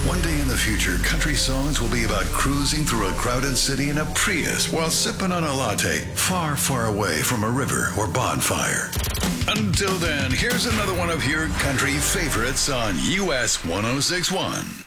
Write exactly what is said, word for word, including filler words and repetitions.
One day in the future, country songs will be about cruising through a crowded city in a Prius while sipping on a latte far, far away from a river or bonfire. Until then, here's another one of your country favorites on U S one oh six one.